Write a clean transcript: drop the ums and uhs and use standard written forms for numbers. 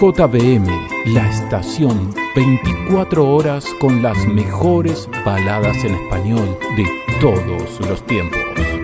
JBM, la estación 24 horas con las mejores baladas en español de todos los tiempos.